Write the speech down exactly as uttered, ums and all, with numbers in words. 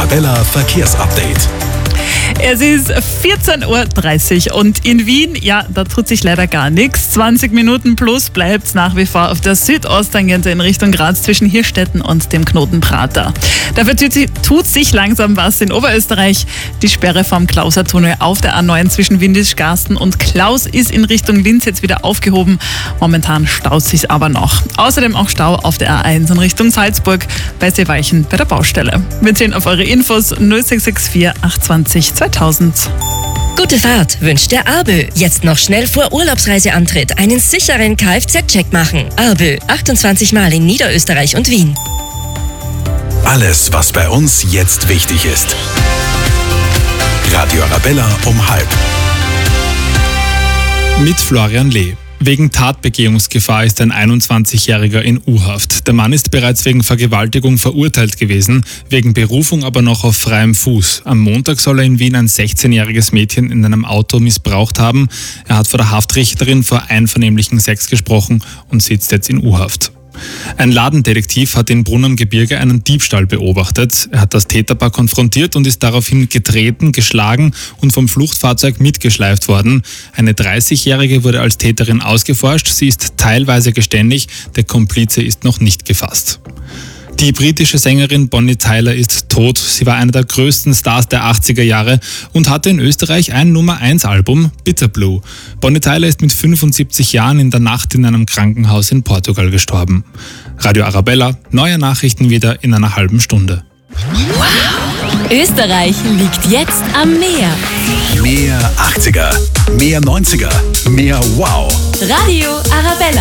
Arabella Verkehrsupdate. Es ist vierzehn Uhr dreißig und in Wien, ja, da tut sich leider gar nichts. zwanzig Minuten plus bleibt es nach wie vor auf der Südosttangente in Richtung Graz zwischen Hirstetten und dem Knoten Prater. Dafür tut sich langsam was in Oberösterreich. Die Sperre vom Klauser-Tunnel auf der A neun zwischen Windisch-Garsten und Klaus ist in Richtung Linz jetzt wieder aufgehoben. Momentan staut sich aber noch. Außerdem auch Stau auf der A eins in Richtung Salzburg bei Seeweichen bei der Baustelle. Wir zählen auf eure Infos null sechs sechs vier achtundzwanzig zweitausend. Gute Fahrt wünscht der Arbö. Jetzt noch schnell vor Urlaubsreiseantritt einen sicheren Kfz-Check machen. Arbö, achtundzwanzig Mal in Niederösterreich und Wien. Alles, was bei uns jetzt wichtig ist. Radio Arabella um halb. Mit Florian Lee. Wegen Tatbegehungsgefahr ist ein einundzwanzigjähriger in U-Haft. Der Mann ist bereits wegen Vergewaltigung verurteilt gewesen, wegen Berufung aber noch auf freiem Fuß. Am Montag soll er in Wien ein sechzehnjähriges Mädchen in einem Auto missbraucht haben. Er hat vor der Haftrichterin vor einvernehmlichen Sex gesprochen und sitzt jetzt in U-Haft. Ein Ladendetektiv hat in Brunn am Gebirge einen Diebstahl beobachtet. Er hat das Täterpaar konfrontiert und ist daraufhin getreten, geschlagen und vom Fluchtfahrzeug mitgeschleift worden. Eine dreißigjährige wurde als Täterin ausgeforscht. Sie ist teilweise geständig. Der Komplize ist noch nicht gefasst. Die britische Sängerin Bonnie Tyler ist tot. Sie war einer der größten Stars der achtziger Jahre und hatte in Österreich ein Nummer eins Album, Bitter Blue. Bonnie Tyler ist mit fünfundsiebzig Jahren in der Nacht in einem Krankenhaus in Portugal gestorben. Radio Arabella, neue Nachrichten wieder in einer halben Stunde. Wow. Österreich liegt jetzt am Meer. Mehr achtziger, mehr neunziger, mehr Wow. Radio Arabella.